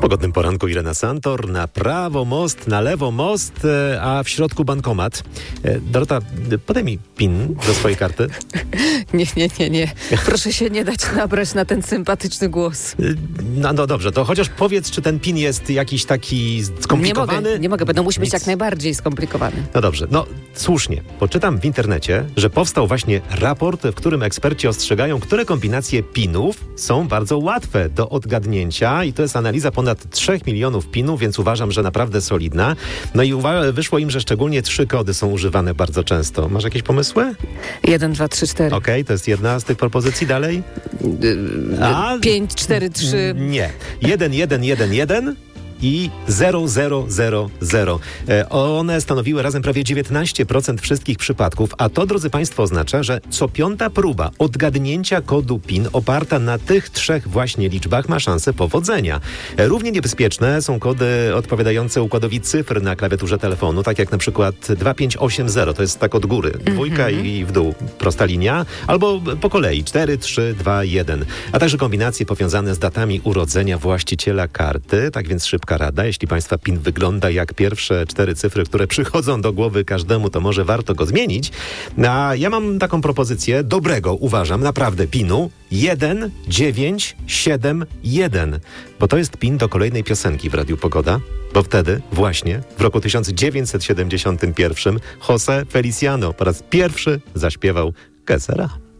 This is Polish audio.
Pogodnym poranku Irena Santor, na prawo most, na lewo most, a w środku bankomat. Dorota, podaj mi PIN do swojej karty. Nie. Proszę się nie dać nabrać na ten sympatyczny głos. No dobrze, to chociaż powiedz, czy ten PIN jest jakiś taki skomplikowany? Nie mogę, musi być jak najbardziej skomplikowany. No dobrze, słusznie. Poczytam w internecie, że powstał właśnie raport, w którym eksperci ostrzegają, które kombinacje PIN-ów są bardzo łatwe do odgadnięcia i to jest analiza ponad 3 milionów PIN-ów, więc uważam, że naprawdę solidna. No i wyszło im, że szczególnie 3 kody są używane bardzo często. Masz jakieś pomysły? 1, 2, 3, 4. Okej, to jest jedna z tych propozycji. Dalej? 5, 4, 3. Nie. 1, 1, 1, 1 i 0, 0, 0, 0. One stanowiły razem prawie 19% wszystkich przypadków, a to, drodzy Państwo, oznacza, że co 5. próba odgadnięcia kodu PIN oparta na tych 3 właśnie liczbach ma szansę powodzenia. Równie niebezpieczne są kody odpowiadające układowi cyfr na klawiaturze telefonu, tak jak na przykład 2580, to jest tak od góry, dwójka i w dół, prosta linia, albo po kolei 4, 3, 2, 1, a także kombinacje powiązane z datami urodzenia właściciela karty, tak więc szybka rada. Jeśli Państwa PIN wygląda jak pierwsze 4 cyfry, które przychodzą do głowy każdemu, to może warto go zmienić. A ja mam taką propozycję dobrego, uważam, naprawdę PIN-u 1971, bo to jest PIN do kolejnej piosenki w Radiu Pogoda, bo wtedy właśnie w roku 1971 José Feliciano po raz pierwszy zaśpiewał Que Sera.